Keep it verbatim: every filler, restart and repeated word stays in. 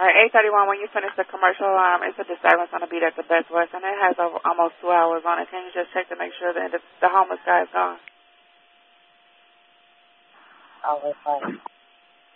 All right, eight thirty-one, when you finish the commercial, um, it's a disturbance on the beat at the Best West, and it has over, almost two hours on it. Can you just check to make sure that the, the homeless guy is gone? Oh, that's fine.